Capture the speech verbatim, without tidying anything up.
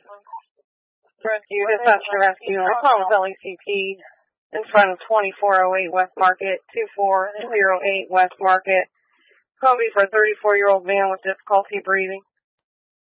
Rescue, dispatch to rescue. I call with L E C P in front of twenty-four oh eight West Market, two four zero eight West Market. Combi for a thirty-four-year-old man with difficulty breathing.